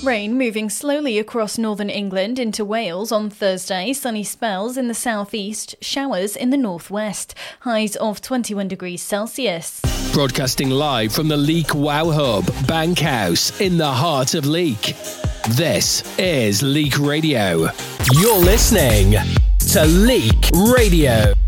Rain moving slowly across northern England into Wales on Thursday. Sunny spells in the southeast, showers in the northwest. Highs of 21 degrees Celsius. Broadcasting live from the Leek Wow Hub, Bankhouse, in the heart of Leek. This is Leek Radio. You're listening to Leek Radio.